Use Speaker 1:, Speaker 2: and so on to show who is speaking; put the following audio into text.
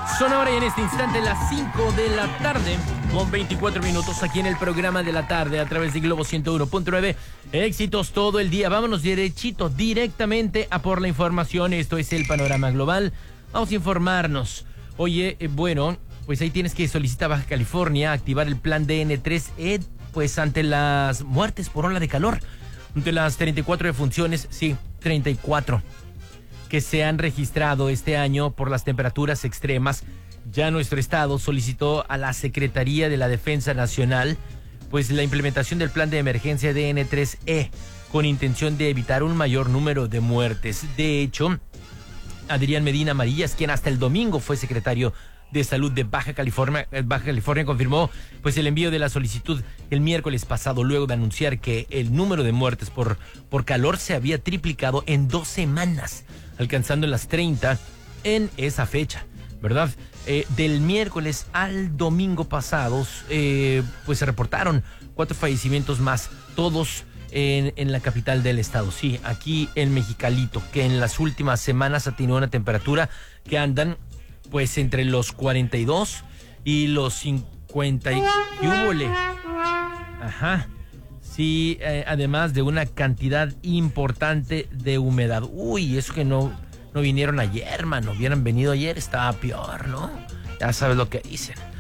Speaker 1: Son ahora y en este instante las 5 de la tarde, con 24 minutos aquí en el programa de la tarde a través de Globo 101.9. Éxitos todo el día. Vámonos derechito, directamente a por la información. Esto es el panorama global. Vamos a informarnos. Oye, bueno, pues ahí tienes que solicitar Baja California activar el plan DN3E, pues ante las muertes por ola de calor. De las 34 defunciones, sí, 34. Que se han registrado este año por las temperaturas extremas, ya nuestro estado solicitó a la Secretaría de la Defensa Nacional pues la implementación del plan de emergencia DN3E con intención de evitar un mayor número de muertes. De hecho, Adrián Medina Amarillas, quien hasta el domingo fue secretario de Salud de Baja California, confirmó pues el envío de la solicitud el miércoles pasado, luego de anunciar que el número de muertes por calor se había triplicado en 2 semanas, alcanzando las 30 en esa fecha, ¿verdad? Del miércoles al domingo pasados, pues se reportaron 4 fallecimientos más, todos en la capital del estado. Sí, aquí en Mexicalito, que en las últimas semanas ha tenido una temperatura que andan pues entre los 42 y los 50 y húbole. Ajá. Sí, además de una cantidad importante de humedad. Uy, eso que no vinieron ayer, mano. Hubieran venido ayer, estaba peor, ¿no? Ya sabes lo que dicen.